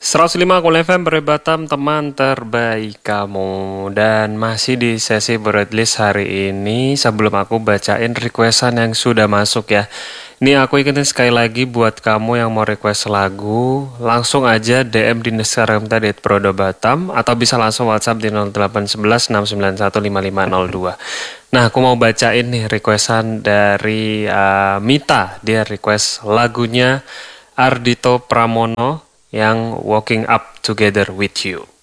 105 Cool FM Batam teman terbaik kamu. Dan masih di sesi Broadlist hari ini. Sebelum aku bacain requestan yang sudah masuk ya, ini aku ingetin sekali lagi buat kamu yang mau request lagu, langsung aja DM di Instagram tadi @prodobatam atau bisa langsung WhatsApp di 0811 691 5502. Nah, aku mau bacain nih requestan dari Mita. Dia request lagunya Ardhito Pramono yang Walking Up Together With You.